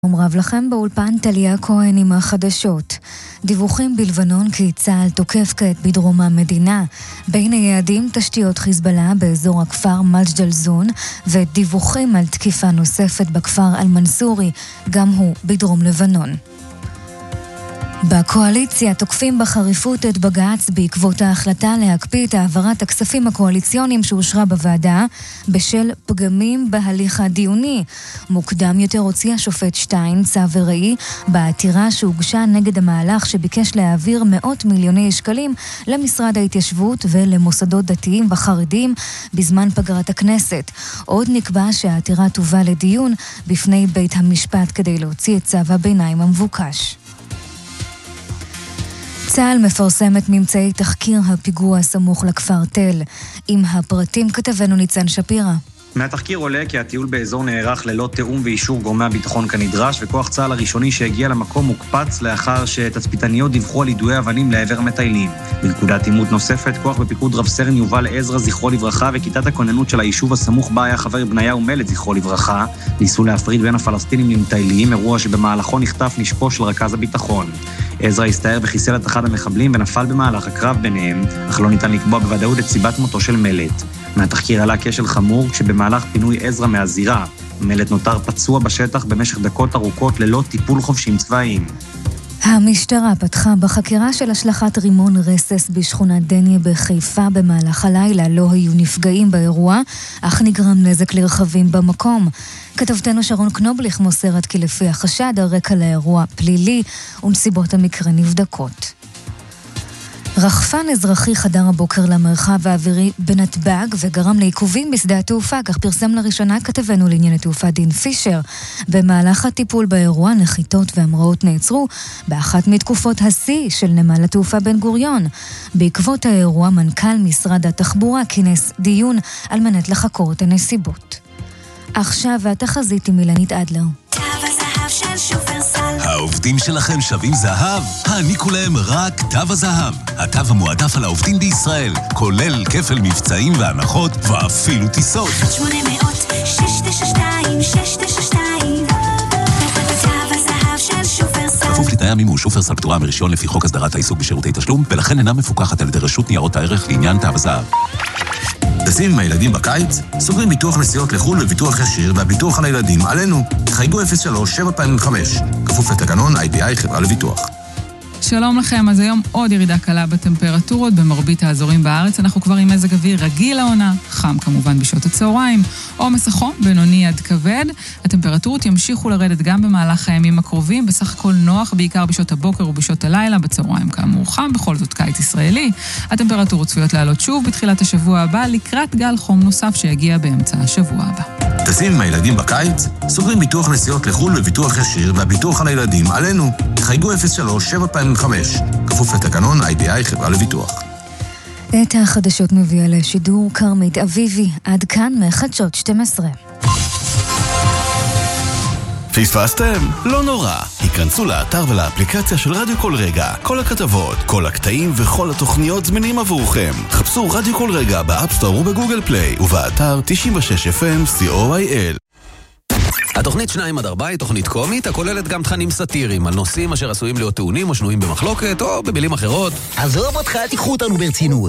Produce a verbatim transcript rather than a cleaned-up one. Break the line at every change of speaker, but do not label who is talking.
אומרב לכם באולפן טליה כהן עם החדשות. דיווחים בלבנון כי צה"ל תוקף כעת בדרום המדינה. בין היעדים תשתיות חיזבאללה באזור הכפר מג'דל-זון, ודיווחים על תקיפה נוספת בכפר אל-מנסורי, גם הוא בדרום לבנון. בקואליציה תוקפים בחריפות את בג"ץ בעקבות ההחלטה להקפיא את העברת הכספים הקואליציוניים שאושרה בוועדה בשל פגמים בהליך הדיוני. מוקדם יותר הוציא השופט שטיין צו וראי בעתירה שהוגשה נגד המהלך שביקש להעביר מאות מיליוני שקלים למשרד ההתיישבות ולמוסדות דתיים וחרדים בזמן פגרת הכנסת. עוד נקבע שהעתירה תובא לדיון בפני בית המשפט כדי להוציא את צו הביניים המבוקש. צה"ל מפרסם את ממצאי תחקיר הפיגוע הסמוך לכפר תל. עם הפרטים כתבנו ניצן שפירא.
מהתחקיר עולה כי הטיול באזור נערך ללא תיאום ואישור גורמי הביטחון כנדרש, וכוח צה"ל הראשוני שהגיע למקום מוקפץ לאחר שתצפיתניות דיווחו על יידויי אבנים לעבר המטיילים. בנקודת עימות נוספת, כוח בפיקוד רב סרן יובל עזרא זכרו לברכה וכיתת הכוננות של היישוב הסמוך בה היה חבר בניהו מלט זכרו לברכה ניסו להפריד בין הפלסטינים למטיילים, אירוע שבמהלכו נחטף נשקו של רכז הביטחון. עזרא הסתער וחיסל את אחד המחבלים ונפל במהלך הקרב ביניהם, אך לא ניתן לקבוע בוודאות את סיבת מותו של מלט. מהתחקיר עלה כשל חמור כשבמהלך פינוי עזרא מהזירה, מלט נותר פצוע בשטח במשך דקות ארוכות ללא טיפול חובשים צבאיים.
המשטרה פתחה בחקירה של השלכת רימון רסס בשכונת דניה בחיפה במהלך הלילה. לא היו נפגעים באירוע, אך נגרם נזק לרכבים במקום. כתבתנו שרון קנובליך מוסרת כי לפי החשד הרקע לאירוע פלילי ונסיבות המקרה נבדקות. רחפן אזרחי חדר הבוקר למרחב האווירי בנתב"ג וגרם לעיכובים בשדה התעופה, כך פרסם לראשונה כתבנו לענייני תעופה דין פישר. במהלך הטיפול באירוע נחיתות והמראות נעצרו באחת מתקופות השיא של נמל התעופה בן גוריון. בעקבות האירוע מנכ"ל משרד התחבורה כינס דיון על מנת לחקור את הנסיבות. עכשיו והתחזית עם אילנית אדלר.
העובדים שלכם שווים זהב? העניקו להם רק תו הזהב. התו המועדף על העובדים בישראל, כולל כפל מבצעים והנחות ואפילו טיסות.
שמונה מאות שש תשע שתיים שש תשע שתיים תו הזהב של שופרסל.
כפוף לתנאי המימוש, שופרסל פטורה מרישיון לפי חוק הסדרת העיסוק בשירותי תשלום, ולכן אינה מפוקחת על ידי רשות ניירות הערך לעניין תו הזהב.
טסים עם הילדים בקיץ? סוגרים ביטוח נסיעות לחו"ל וביטוח ישיר והביטוח על הילדים עלינו. חייגו אפס שלוש שבע פעמים חמש. כפוף לתקנון איי בי איי חברה לביטוח.
שלום לכם, אז היום עוד ירידה קלה בטמפרטורות במרבית האזורים בארץ. אנחנו כבר עם מזג אוויר רגיל לעונה, חם כמובן בשעות הצהריים, עומס החום בינוני עד כבד. הטמפרטורות ימשיכו לרדת גם במהלך הימים הקרובים, בסך הכל נוח בעיקר בשעות הבוקר ובשעות הלילה, בצהריים כאמור חם, בכל זאת קיץ ישראלי. הטמפרטורות צפויות לעלות שוב בתחילת השבוע הבא לקראת גל חום נוסף שיגיע באמצע השבוע הבא.
טסים עם הילדים בקיץ? סוגרים ביטוח נסיעות לחו"ל וביטוח ישיר והביטוח על הילדים עלינו. חייגו אפס שלוש שבע פעמים חמש. כפוף לתקנון איי בי איי חברה לביטוח.
את החדשות מביאה לשידור כרמית אביבי. עד כאן מחדשות שתים עשרה.
פספסתם? לא נורא. היכנסו לאתר ולאפליקציה של רדיו כל רגע. כל הכתבות, כל הקטעים וכל התוכניות זמינים עבורכם. חפשו רדיו כל רגע באפסטור ובגוגל פליי ובאתר תשעים ושש אף אם סי או איי אל.
התוכנית שניים עד ארבע היא תוכנית קומית הכוללת גם תכנים סאטיריים על נושאים אשר עשויים להיות טעונים או שנויים במחלוקת או במילים אחרות.
עזוב אותך, תיקחו אותנו ברצינות.